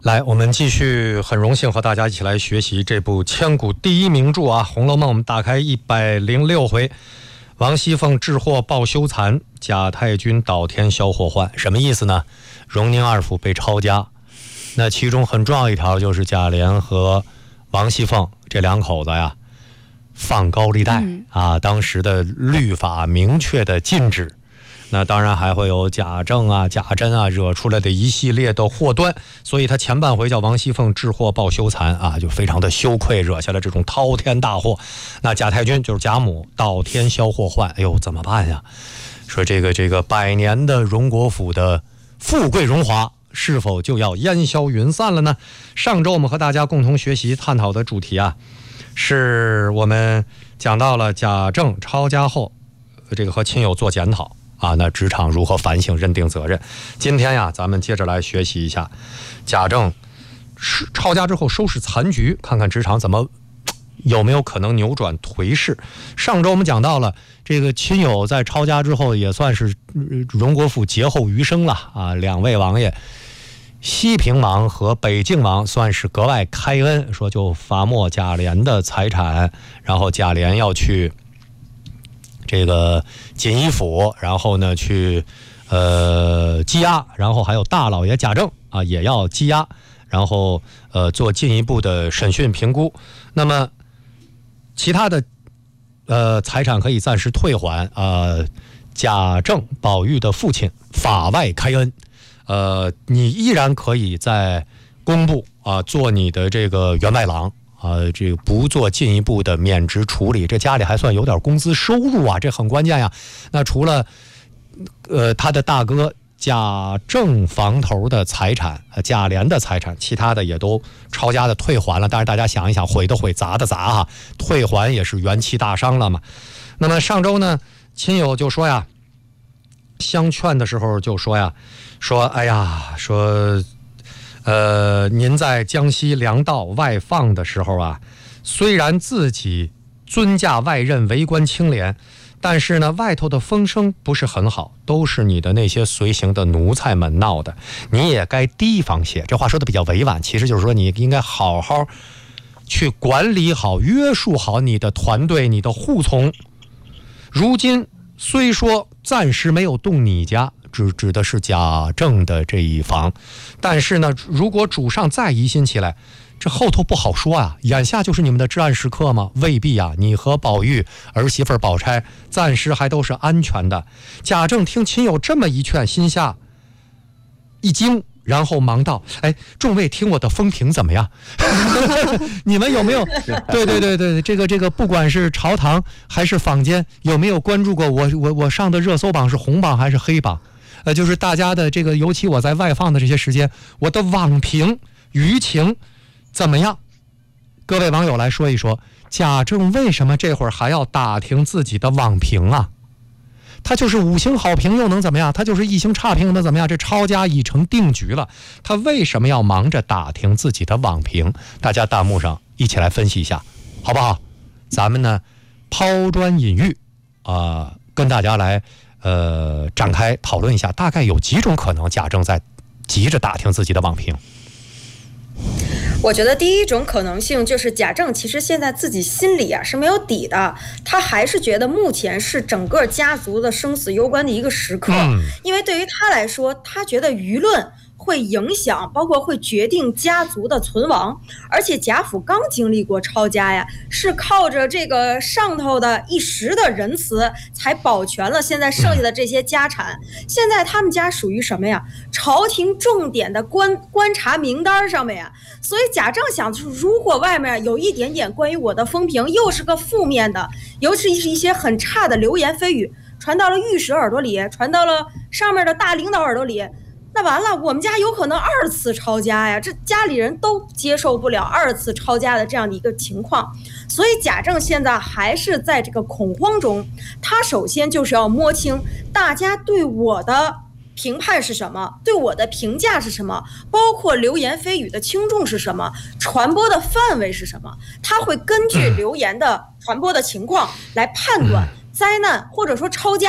来，我们继续，很荣幸和大家一起来学习这部千古第一名著啊，《红楼梦》。我们打开106回，王熙凤治祸报羞残，贾太君倒天消祸患。什么意思呢？荣宁二府被抄家，那其中很重要一条就是贾琏和王熙凤这两口子呀，放高利贷啊，当时的律法明确的禁止。那当然还会有贾政啊、贾珍啊惹出来的一系列的祸端，所以他前半回叫王熙凤治祸报羞残啊，就非常的羞愧，惹下了这种滔天大祸。那贾太君就是贾母，倒天消祸患，哎呦怎么办呀？说这个100年的荣国府的富贵荣华是否就要烟消云散了呢？上周我们和大家共同学习探讨的主题啊，是我们讲到了贾政抄家后，这个和亲友做检讨啊，那职场如何反省认定责任。今天呀，咱们接着来学习一下贾政抄家之后收拾残局，看看职场怎么有没有可能扭转颓势。上周我们讲到了这个亲友在抄家之后也算是荣国府劫后余生了啊，两位王爷西平王和北静王算是格外开恩，说就罚没贾琏的财产，然后贾琏要去这个锦衣府，然后呢去羁押，然后还有大老爷贾政啊也要羁押，然后做进一步的审讯评估。那么其他的财产可以暂时退还。贾政宝玉的父亲法外开恩，你依然可以在工部啊做你的这个员外郎。这个不做进一步的免职处理，这家里还算有点工资收入啊，这很关键呀。那除了他的大哥贾政房头的财产，贾琏的财产，其他的也都抄家的退还了。但是大家想一想，毁的毁，砸的砸哈，退还也是元气大伤了嘛。那么上周呢，亲友就说呀，相劝的时候就说呀，说哎呀，说您在江西粮道外放的时候啊，虽然自己尊驾外任为官清廉，但是呢，外头的风声不是很好，都是你的那些随行的奴才们闹的，你也该提防些。这话说的比较委婉，其实就是说你应该好好去管理好、约束好你的团队、你的护从。如今虽说暂时没有动你家，指的是贾政的这一房，但是呢，如果主上再疑心起来，这后头不好说啊。眼下就是你们的至暗时刻吗？未必啊。你和宝玉儿媳妇宝钗暂时还都是安全的。贾政听亲友这么一劝，心下一惊，然后忙道：“哎，众位听我的风评怎么样？你们有没有？对，这个，不管是朝堂还是坊间，有没有关注过我上的热搜榜是红榜还是黑榜？就是大家的这个，尤其我在外放的这些时间，我的网评舆情怎么样？各位网友来说一说，贾政为什么这会儿还要打听自己的网评啊？他就是5星好评又能怎么样？他就是1星差评又能怎么样？这抄家已成定局了，他为什么要忙着打听自己的网评？大家弹幕上一起来分析一下，好不好？咱们呢抛砖引玉跟大家来展开讨论一下，大概有几种可能贾政在急着打听自己的网评。 我觉得第一种可能性就是贾政其实现在自己心里是没有底的，他还是觉得目前是整个家族的生死攸关的一个时刻，因为对于他来说，他觉得舆论会影响，包括会决定家族的存亡。而且贾府刚经历过抄家呀，是靠着这个上头的一时的仁慈才保全了现在剩下的这些家产。现在他们家属于什么呀？朝廷重点的观察名单上面呀。所以贾政想，如果外面有一点点关于我的风评又是个负面的，尤其是一些很差的流言蜚语传到了御史耳朵里，传到了上面的大领导耳朵里，那完了，我们家有可能2次抄家呀，这家里人都接受不了2次抄家的这样的一个情况。所以贾政现在还是在这个恐慌中，他首先就是要摸清大家对我的评判是什么，对我的评价是什么，包括流言蜚语的轻重是什么，传播的范围是什么，他会根据流言的传播的情况来判断灾难或者说抄家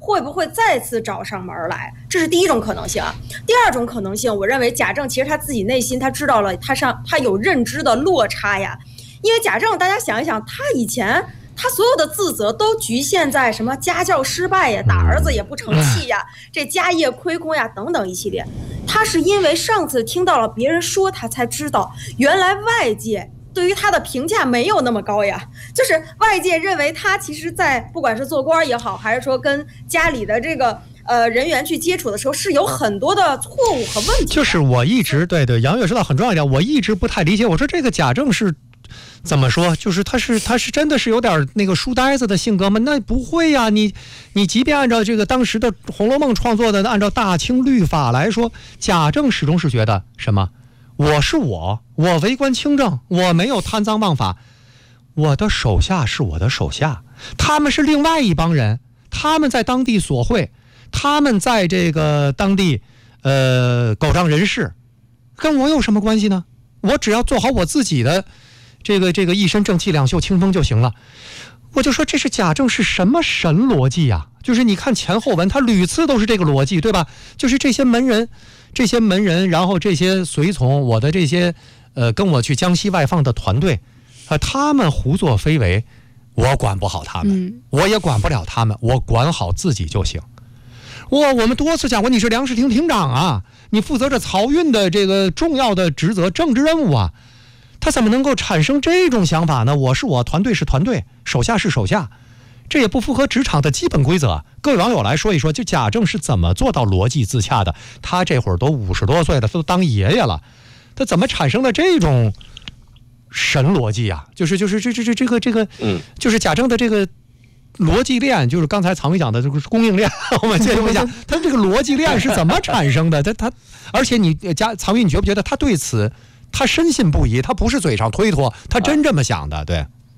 会不会再次找上门来？这是第一种可能性啊。第二种可能性，我认为贾政其实他自己内心他知道了他有认知的落差呀。因为贾政，大家想一想，他以前他所有的自责都局限在什么家教失败呀、打儿子也不成器呀、这家业亏空呀等等一系列。他是因为上次听到了别人说，他才知道原来外界对于他的评价没有那么高呀，就是外界认为他其实在不管是做官也好，还是说跟家里的这个人员去接触的时候，是有很多的错误和问题。 就是我一直对杨岳说到很重要一点，我一直不太理解，我说这个贾政是怎么说？就是他是真的是有点那个书呆子的性格吗？那不会呀，你即便按照这个当时的《红楼梦》创作的，按照大清律法来说，贾政始终是觉得什么？我为官清正，我没有贪赃枉法，我的手下是我的手下，他们是另外一帮人，他们在当地索贿，他们在这个当地狗仗人势，跟我有什么关系呢？我只要做好我自己的这个一身正气两袖清风就行了。我就说这是贾政是什么神逻辑呀？就是你看前后文，他屡次都是这个逻辑，对吧？就是这些门人，然后这些随从，我的这些跟我去江西外放的团队，他们胡作非为，我管不好他们，我也管不了他们，我管好自己就行。我们多次讲过，你是粮食厅厅长啊，你负责着漕运的这个重要的职责、政治任务啊，他怎么能够产生这种想法呢？我是我，团队是团队，手下是手下，这也不符合职场的基本规则。各位网友来说一说，就贾政是怎么做到逻辑自洽的？他这会儿都50多岁了，都当爷爷了，他怎么产生了这种神逻辑啊？就是这个，就是贾政的这个逻辑链，就是刚才曹宇讲的这个供应链，我们借用一下，他这个逻辑链是怎么产生的？他，而且曹宇，你觉不觉得他对此他深信不疑？他不是嘴上推脱，他真这么想的？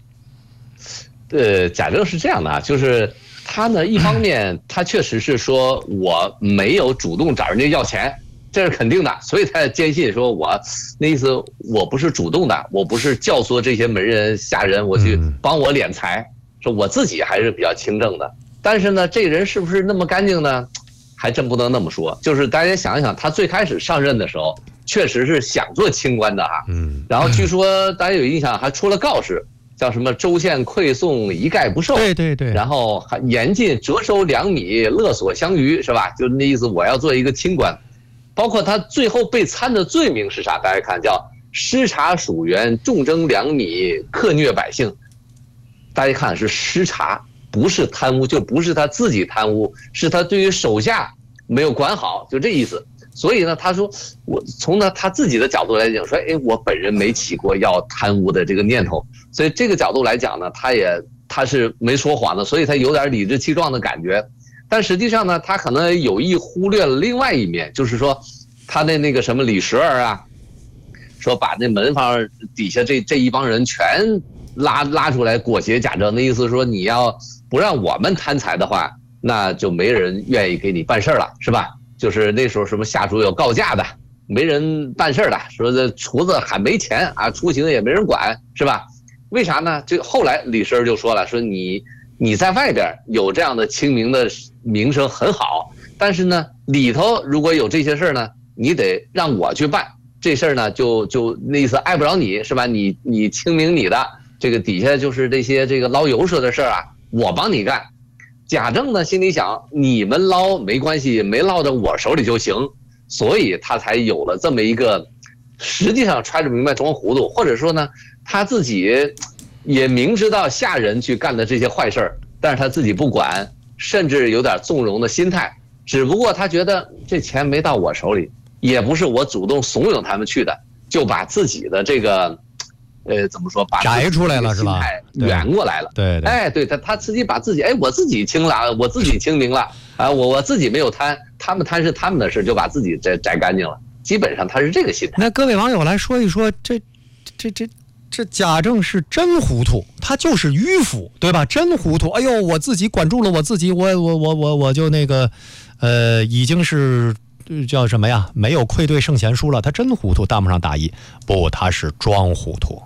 对。贾政是这样的啊，就是他呢，一方面他确实是说我没有主动找人家要钱，这是肯定的，所以他坚信说我那意思我不是主动的，我不是教唆这些门人下人我去帮我敛财。说我自己还是比较清正的，但是呢，这人是不是那么干净呢？还真不能那么说。就是大家想一想，他最开始上任的时候，确实是想做清官的哈。然后据说大家有印象，还出了告示，叫什么州县馈送一概不受。 对。 然后还严禁折收粮米，勒索相余，是吧？就那意思，我要做一个清官。包括他最后被参的罪名是啥？大家看，叫失察属员，重征粮米，克虐百姓。大家看是失察，不是贪污，就不是他自己贪污，是他对于手下没有管好，就这意思。所以呢，他说我从他自己的角度来讲，说我本人没起过要贪污的这个念头，所以这个角度来讲呢，他是没说谎的，所以他有点理直气壮的感觉。但实际上呢，他可能有意忽略了另外一面，就是说他的那个什么李十儿啊，说把那门房底下这一帮人全拉出来裹挟贾政，的意思是说你要不让我们贪财的话，那就没人愿意给你办事了，是吧？就是那时候什么下属有告假的，没人办事的，说这厨子还没钱啊，出行也没人管，是吧？为啥呢？这后来李十儿就说了，说你在外边有这样的清明的名声很好，但是呢里头如果有这些事儿呢，你得让我去办这事儿呢，就那意思碍不着你，是吧？你清明你的。这个底下就是这些这个捞油水的事儿啊，我帮你干。贾政呢心里想，你们捞没关系，没捞到我手里就行，所以他才有了这么一个，实际上揣着明白装糊涂，或者说呢，他自己也明知道下人去干的这些坏事儿，但是他自己不管，甚至有点纵容的心态。只不过他觉得这钱没到我手里，也不是我主动怂恿他们去的，就把自己的这个。怎么说？把摘出来了是吧？ 圆过来了。 对， 对他自己把自己，我自己清了，我自己清明了啊，我自己没有贪，他们贪是他们的事，就把自己摘干净了。基本上他是这个心态。 那各位网友来说一说，这贾政是真糊涂，他就是迂腐，对吧？真糊涂。哎呦，我自己管住了我自己，我就那个，已经是。叫什么呀？没有愧对圣贤书了，他真糊涂，当不上大意。不，他是装糊涂，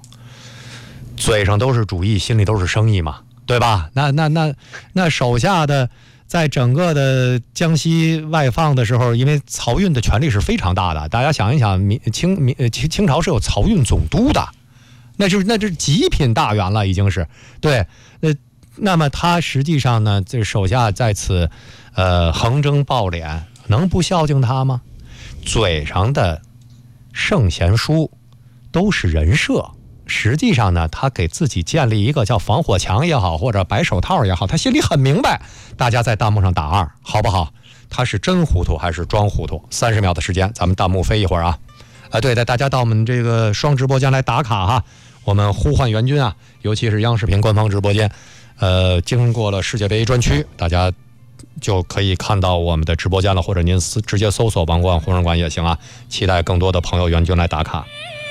嘴上都是主义，心里都是生意嘛，对吧？那手下的在整个的江西外放的时候，因为漕运的权力是非常大的，大家想一想，清朝是有漕运总督的，那是极品大员了，已经是对。那么他实际上呢，这手下在此横征暴敛，能不孝敬他吗？嘴上的圣贤书都是人设，实际上呢，他给自己建立一个叫防火墙也好，或者白手套也好，他心里很明白。大家在弹幕上打2，好不好？他是真糊涂还是装糊涂？30秒的时间，咱们弹幕飞一会儿啊！对的，大家到我们这个双直播间来打卡哈，我们呼唤援军啊，尤其是央视频官方直播间。经过了世界杯专区，大家就可以看到我们的直播间了，或者您直接搜索王冠红人馆也行啊。期待更多的朋友援军来打卡。